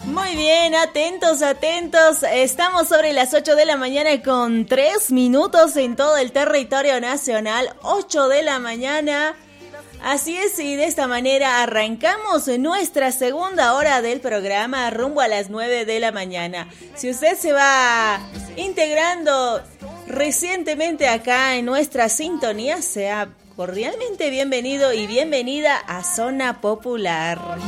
Muy bien, atentos, atentos. Estamos sobre las 8 de la mañana con 3 minutos en todo el territorio nacional. 8 de la mañana. Así es, y de esta manera arrancamos nuestra segunda hora del programa rumbo a las 9 de la mañana. Si usted se va integrando recientemente acá en nuestra sintonía, sea cordialmente bienvenido y bienvenida a Zona Popular.